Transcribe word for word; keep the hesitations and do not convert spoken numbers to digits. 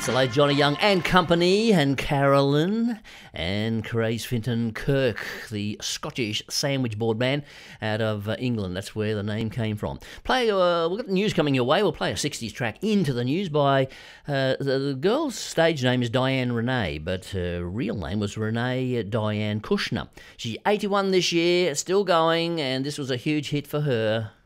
That's the late Johnny Young and Company and Carolyn and Craze Finton Kirk, the Scottish sandwich board man out of uh, England. That's where the name came from. Play. Uh, we've got the news coming your way. We'll play a sixties track into the news by uh, the, the girl's stage name is Diane Renee, but her real name was Renee Diane Kushner. She's eighty-one this year, still going, and this was a huge hit for her.